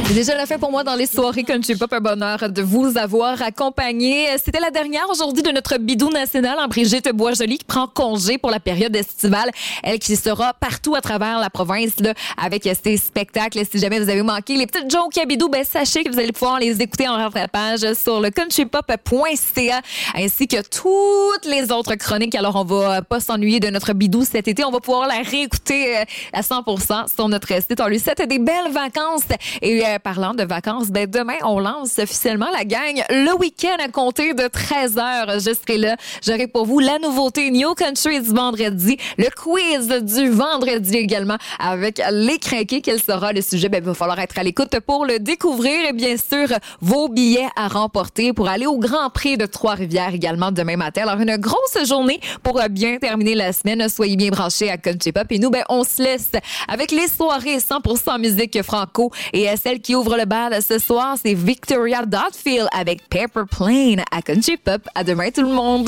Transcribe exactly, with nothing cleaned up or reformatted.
C'est déjà la fin pour moi dans les soirées Country Pop. Un bonheur de vous avoir accompagné. C'était la dernière aujourd'hui de notre bidou national, en Brigitte Boisjoli, qui prend congé pour la période estivale. Elle qui sera partout à travers la province là, avec ses spectacles. Si jamais vous avez manqué les petites jokes à bidou, ben sachez que vous allez pouvoir les écouter en rattrapage sur le country pop point c a ainsi que toutes les autres chroniques. Alors, on va pas s'ennuyer de notre bidou cet été. On va pouvoir la réécouter à cent pour cent sur notre site. On lui souhaite des belles vacances. Et euh, parlant de vacances, ben demain, on lance officiellement la gang le week-end à compter de treize heures. Je serai là. J'aurai pour vous la nouveauté New Country du vendredi, le quiz du vendredi également avec les crinqués. Quel sera le sujet? Ben, il va falloir être à l'écoute pour le découvrir. Et bien sûr, vos billets à remporter pour aller au Grand Prix de Trois-Rivières également demain matin. Alors, une grosse journée pour bien terminer la semaine. Soyez bien branchés à Country Pop. Et nous, ben, on se laisse avec les soirées cent pour cent musique franco. Et celle qui ouvre le bal ce soir, c'est Victoria Dotfield avec Paper Plane à Country Pop. À demain tout le monde!